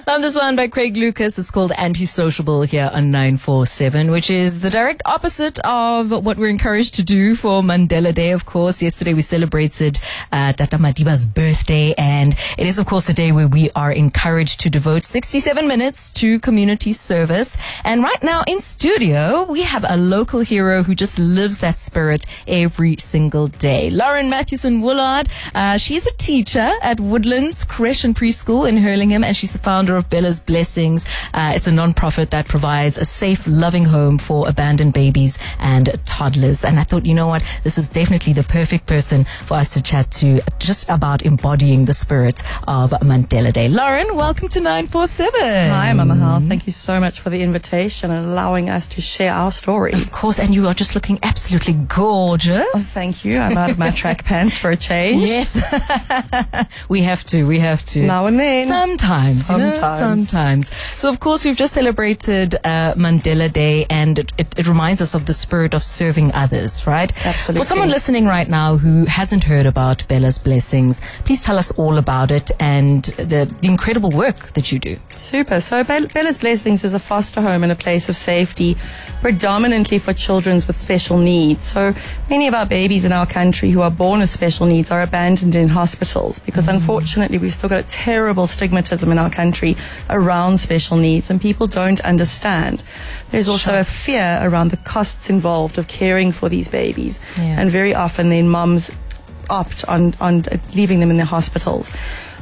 Found this one by Craig Lucas. It's called Antisociable here on 947, which is the direct opposite of what we're encouraged to do for Mandela Day, of course. Yesterday we celebrated Tata Madiba's birthday, and it is, of course, a day where we are encouraged to devote 67 minutes to community service. And right now in studio, we have a local hero who just lives that spirit every single day. Lauren Mathewson-Woolard. She's a teacher at Woodlands Creche and Preschool in Hurlingham, and she's the founder of Bella's Blessings. It's a non-profit that provides a safe, loving home for abandoned babies and toddlers. And I thought, you know what, this is definitely the perfect person for us to chat to just about embodying the spirit of Mandela Day. Lauren, welcome to 947. Hi, Mama Health. Thank you so much for the invitation and allowing us to share our story. Of course, and you are just looking absolutely gorgeous. Oh, thank you. I'm out of my track pants for a change. Yes. We have to. Now and then. Sometimes. Sometimes. So, of course, we've just celebrated Mandela Day, and it reminds us of the spirit of serving others, right? Absolutely. For someone listening right now who hasn't heard about Bella's Blessings, please tell us all about it and the incredible work that you do. Super. So Bella's Blessings is a foster home and a place of safety predominantly for children with special needs. So many of our babies in our country who are born with special needs are abandoned in hospitals because unfortunately we've still got a terrible stigmatism in our country around special needs, and people don't understand. There's also a fear around the costs involved of caring for these babies, and very often then moms opt on leaving them in the hospitals.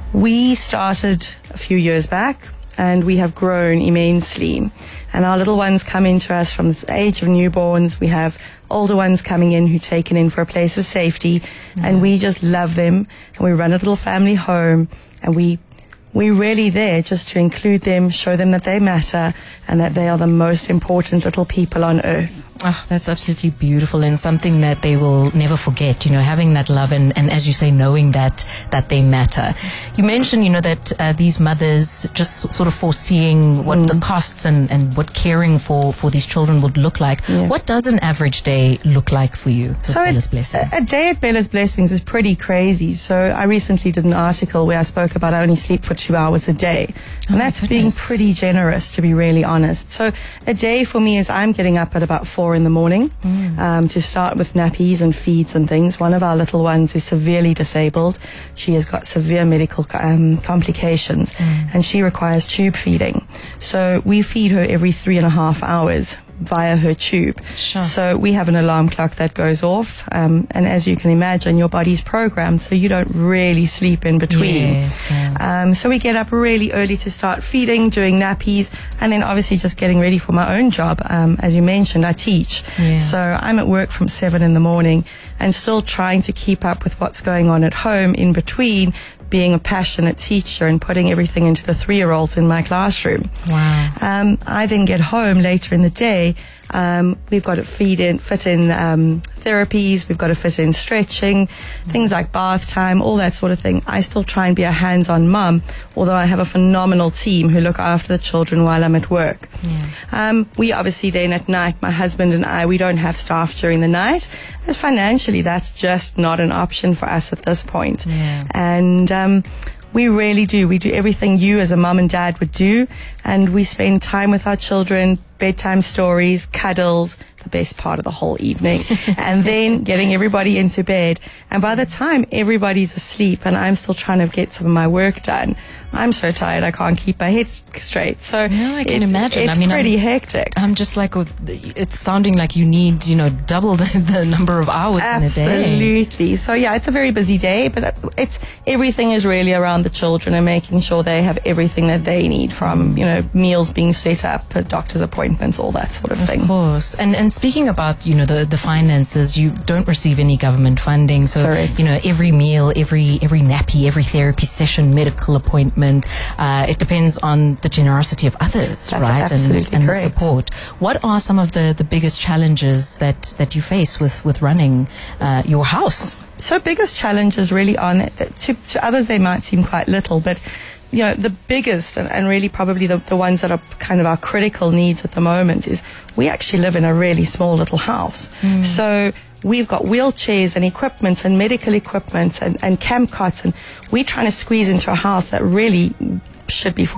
We started a few years back, and we have grown immensely. And our little ones come into us from the age of newborns. We have older ones coming in who taken in for a place of safety, and we just love them. And we run a little family home, and we're really there just to include them, show them that they matter, and that they are the most important little people on earth. Oh, that's absolutely beautiful, and something that they will never forget, having that love and as you say, knowing that they matter. You mentioned, that these mothers just sort of foreseeing what the costs and what caring for these children would look like. What does an average day look like for you with Bella's Blessings? A day at Bella's Blessings is pretty crazy. So I recently did an article where I spoke about I only sleep for 2 hours a day. And that's being pretty generous, to be really honest. So a day for me is I'm getting up at about 4 in the morning to start with nappies and feeds and things. One of our little ones is severely disabled. She has got severe medical complications, and she requires tube feeding. So we feed her every 3.5 hours via her tube. So we have an alarm clock that goes off, and as you can imagine, your body's programmed so you don't really sleep in between. So we get up really early to start feeding, doing nappies, and then obviously just getting ready for my own job. As you mentioned, I teach. So I'm at work from 7 in the morning and still trying to keep up with what's going on at home in between, being a passionate teacher and putting everything into the 3-year-olds in my classroom. I then get home later in the day. We've got to fit in therapies, we've got to fit in stretching, things like bath time, all that sort of thing. I still try and be a hands-on mum, although I have a phenomenal team who look after the children while I'm at work. We obviously then at night, my husband and I, we don't have staff during the night, as financially that's just not an option for us at this point. And we really do. We do everything you as a mum and dad would do, and we spend time with our children, bedtime stories, cuddles, the best part of the whole evening, and then getting everybody into bed. And by the time everybody's asleep and I'm still trying to get some of my work done, I'm so tired I can't keep my head straight. So I can imagine. It's pretty hectic. I'm just like, it's sounding like you need, double the number of hours in a day. Absolutely. So it's a very busy day, but everything is really around the children and making sure they have everything that they need, from meals being set up, doctor's appointments, all that sort of thing. Of course. And speaking about the finances, you don't receive any government funding, so Correct. Every meal, every nappy, every therapy session, medical appointment, it depends on the generosity of others. That's right? Absolutely and the correct. support. What are some of the biggest challenges that you face with running your house? So biggest challenges really are, that to others they might seem quite little, but the biggest and really probably the ones that are kind of our critical needs at the moment is we actually live in a really small little house. So we've got wheelchairs and equipment and medical equipment and camp cots, and we're trying to squeeze into a house that really should be